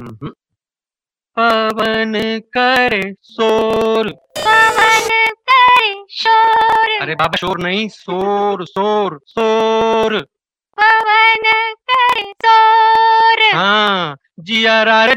हम्म। पवन करे शोर। पवन करे शोर। अरे बाबा शोर नहीं, शोर शोर शोर। पवन करे शोर। हाँ, जिया रे